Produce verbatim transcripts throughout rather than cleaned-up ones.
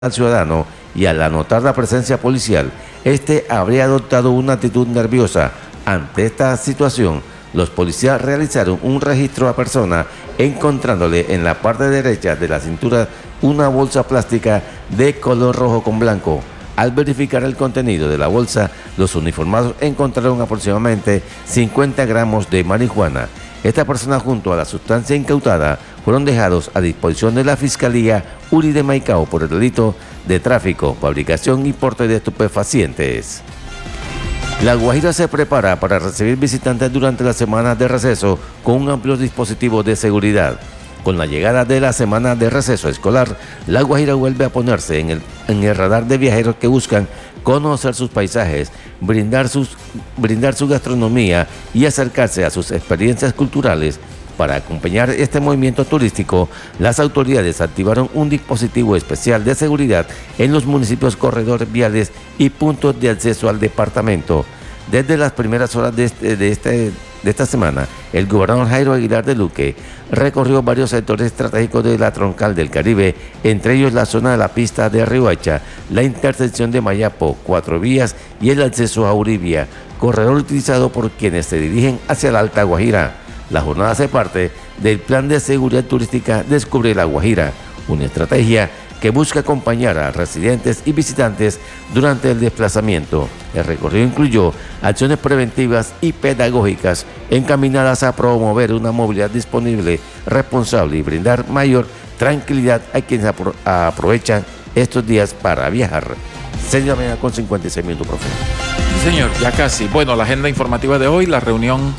al ciudadano y al anotar la presencia policial, este habría adoptado una actitud nerviosa. Ante esta situación, los policías realizaron un registro a persona, encontrándole en la parte derecha de la cintura una bolsa plástica de color rojo con blanco. Al verificar el contenido de la bolsa, los uniformados encontraron aproximadamente cincuenta gramos de marihuana. Esta persona junto a la sustancia incautada fueron dejados a disposición de la Fiscalía Uri de Maicao por el delito de tráfico, fabricación y porte de estupefacientes. La Guajira se prepara para recibir visitantes durante las semanas de receso con un amplio dispositivo de seguridad. Con la llegada de la semana de receso escolar, La Guajira vuelve a ponerse en el, en el radar de viajeros que buscan conocer sus paisajes, brindar, sus, brindar su gastronomía y acercarse a sus experiencias culturales. Para acompañar este movimiento turístico, las autoridades activaron un dispositivo especial de seguridad en los municipios corredores viales y puntos de acceso al departamento. Desde las primeras horas de, este, de, este, de esta semana, el gobernador Jairo Aguilar de Luque recorrió varios sectores estratégicos de la troncal del Caribe, entre ellos la zona de la pista de Riohacha, la intersección de Mayapo, Cuatro Vías y el acceso a Uribia, corredor utilizado por quienes se dirigen hacia la Alta Guajira. La jornada hace parte del Plan de Seguridad Turística Descubre la Guajira, una estrategia que busca acompañar a residentes y visitantes durante el desplazamiento. El recorrido incluyó acciones preventivas y pedagógicas encaminadas a promover una movilidad disponible, responsable y brindar mayor tranquilidad a quienes apro- aprovechan estos días para viajar. seis de la mañana con cincuenta y seis minutos, profe. Sí, señor, ya casi. Bueno, la agenda informativa de hoy, la reunión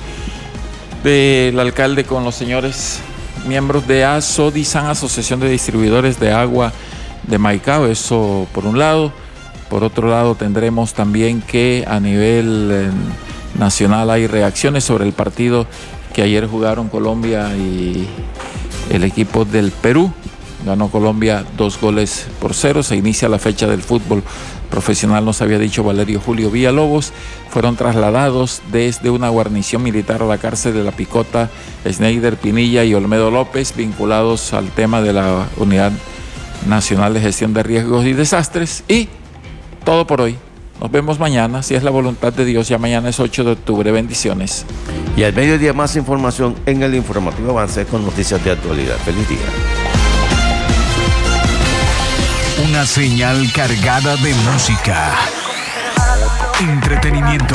del alcalde con los señores miembros de ASODISAN, Asociación de Distribuidores de Agua de Maicao, eso por un lado. Por otro lado, tendremos también que a nivel eh, nacional hay reacciones sobre el partido que ayer jugaron Colombia y el equipo del Perú. Ganó Colombia dos goles por cero. Se inicia la fecha del fútbol profesional, nos había dicho Valerio Julio Villalobos. Fueron trasladados desde una guarnición militar a la cárcel de La Picota Schneider Pinilla y Olmedo López, vinculados al tema de la Unidad Nacional de Gestión de Riesgos y Desastres. Y todo por hoy. Nos vemos mañana, si es la voluntad de Dios. Ya mañana es ocho de octubre. Bendiciones. Y al mediodía más información en el informativo Avance con noticias de actualidad. Feliz día. Una señal cargada de música, entretenimiento,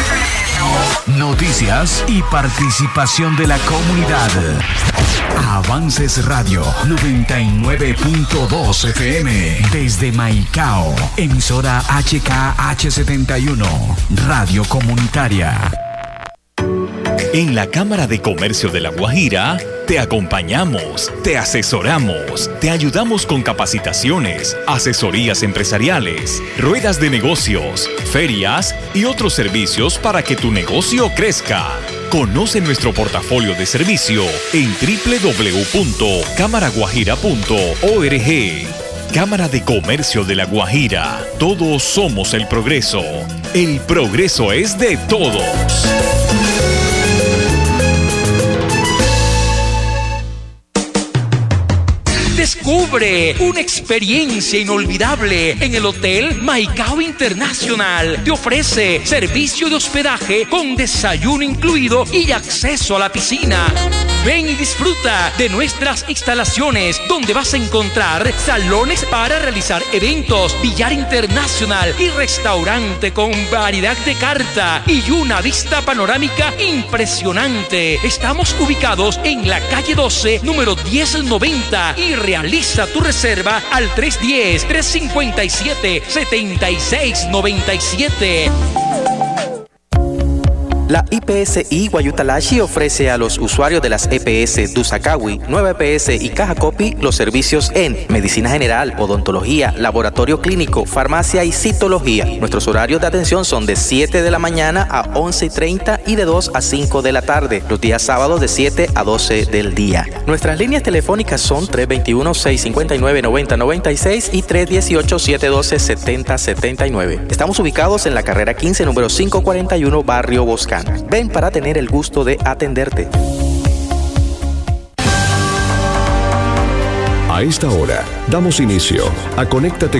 noticias y participación de la comunidad. Avances Radio noventa y nueve punto dos F M desde Maicao, emisora H K H setenta y uno, radio comunitaria. En la Cámara de Comercio de La Guajira, te acompañamos, te asesoramos, te ayudamos con capacitaciones, asesorías empresariales, ruedas de negocios, ferias y otros servicios para que tu negocio crezca. Conoce nuestro portafolio de servicio en doble u doble u doble u punto cámara guajira punto org. Cámara de Comercio de La Guajira. Todos somos el progreso. El progreso es de todos. Descubre una experiencia inolvidable en el Hotel Maicao International. Te ofrece servicio de hospedaje con desayuno incluido y acceso a la piscina. Ven y disfruta de nuestras instalaciones, donde vas a encontrar salones para realizar eventos, billar internacional y restaurante con variedad de carta y una vista panorámica impresionante. Estamos ubicados en la calle doce, número diez noventa, y realiza tu reserva al tres uno cero, tres cinco siete, siete seis nueve siete. La I P S I Guayutalashi ofrece a los usuarios de las E P S Dusacawi, Nueva E P S y Caja Copy los servicios en medicina general, odontología, laboratorio clínico, farmacia y citología. Nuestros horarios de atención son de siete de la mañana a once y treinta y de dos a cinco de la tarde. Los días sábados de siete a doce del día. Nuestras líneas telefónicas son tres dos uno, seis cinco nueve, nueve cero nueve seis y tres uno ocho, siete uno dos, siete cero siete nueve. Estamos ubicados en la carrera quince, número quinientos cuarenta y uno, Barrio Boscán. Ven para tener el gusto de atenderte. A esta hora, damos inicio a Conéctate